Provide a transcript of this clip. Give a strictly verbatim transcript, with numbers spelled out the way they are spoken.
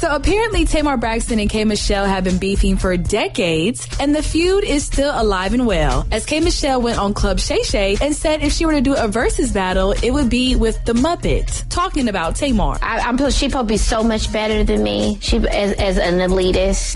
So apparently Tamar Braxton and K. Michelle have been beefing for decades, and the feud is still alive and well. As K. Michelle went on Club Shay Shay and said if she were to do a versus battle, it would be with the Muppets, talking about Tamar. I, I'm she's supposed to be so much better than me. She as, as an elitist.